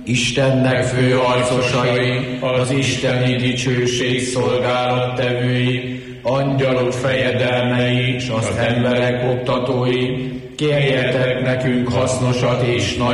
Istennek főharcosai, az isteni dicsőség szolgálattevői, angyalok fejedelmei, s az emberek oktatói, kérjetek nekünk hasznosat és nagy